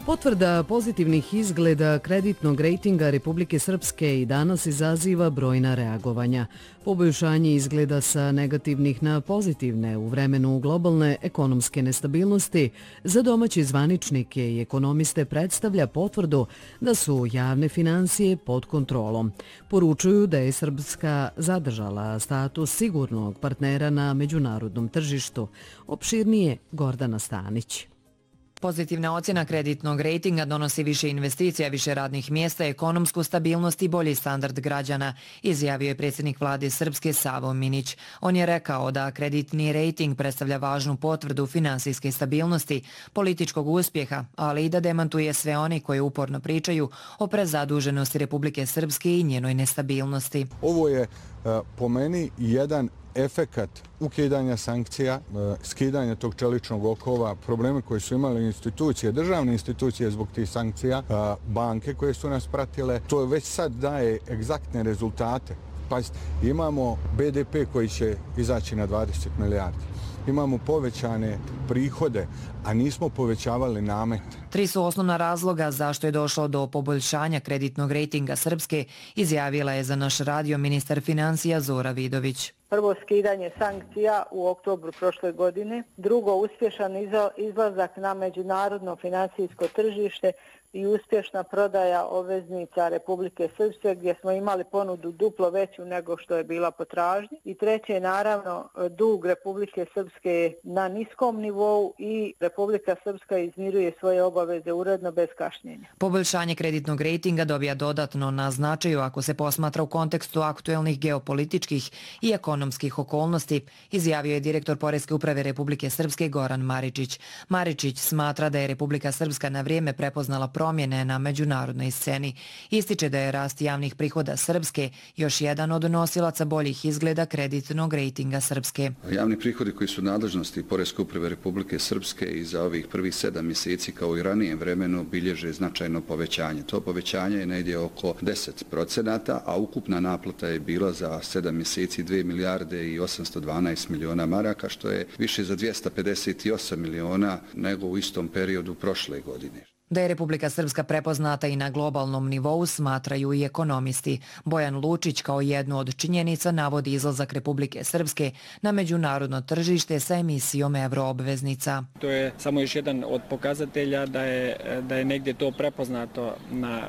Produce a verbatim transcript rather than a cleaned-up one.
Potvrda pozitivnih izgleda kreditnog rejtinga Republike Srpske i danas izaziva brojna reagovanja. Poboljšanje izgleda sa negativnih na pozitivne u vremenu globalne ekonomske nestabilnosti za domaće zvaničnike i ekonomiste predstavlja potvrdu da su javne financije pod kontrolom. Poručuju da je Srpska zadržala status sigurnog partnera na međunarodnom tržištu. Opširnije Gordana Stanić. Pozitivna ocjena kreditnog rejtinga donosi više investicija, više radnih mjesta, ekonomsku stabilnost i bolji standard građana, izjavio je predsjednik vlade Srpske Savo Minić. On je rekao da kreditni rejting predstavlja važnu potvrdu finansijske stabilnosti, političkog uspjeha, ali i da demantuje sve oni koji uporno pričaju o prezaduženosti Republike Srpske i njenoj nestabilnosti. Ovo je po meni jedan efekat ukidanja sankcija, skidanja tog čeličnog okova, probleme koje su imali institucije, državne institucije zbog tih sankcija, banke koje su nas pratile, to već sad daje egzaktne rezultate. Pazite, imamo be de pe koji će izaći na dvadeset milijardi. Imamo povećane prihode, a nismo povećavali namete. Tri su osnovna razloga zašto je došlo do poboljšanja kreditnog rejtinga Srpske, izjavila je za naš radio ministar financija Zora Vidović. Prvo, skidanje sankcija u oktobru prošle godine. Drugo, uspješan izlazak na međunarodno financijsko tržište i uspješna prodaja obveznica Republike Srpske gdje smo imali ponudu duplo veću nego što je bila potražnja. I treće, naravno, dug Republike Srpske na niskom nivou i Republika Srpska izmiruje svoje obaveze uredno bez kašnjenja. Poboljšanje kreditnog rejtinga dobija dodatno na značaju ako se posmatra u kontekstu aktuelnih geopolitičkih i ekonomskih okolnosti, izjavio je direktor Poreske uprave Republike Srpske Goran Maričić. Maričić smatra da je Republika Srpska na vrijeme prepoznala promjene na međunarodnoj sceni. Ističe da je rast javnih prihoda Srpske još jedan od nosilaca boljih izgleda kreditnog rejtinga Srpske. Javni prihodi koji su nadležnosti Poreske uprave Republike Srpske i za ovih prvih sedam mjeseci kao i ranijem vremenu bilježe značajno povećanje. To povećanje je negdje oko deset procenata, a ukupna naplata je bila za sedam mjeseci dvije milijarde i osamsto dvanaest miliona maraka, što je više za dvjesto pedeset osam miliona nego u istom periodu prošle godine. Da je Republika Srpska prepoznata i na globalnom nivou smatraju i ekonomisti. Bojan Lučić kao jednu od činjenica navodi izlazak Republike Srpske na međunarodno tržište sa emisijom euroobveznica. To je samo još jedan od pokazatelja da je, da je negdje to prepoznato na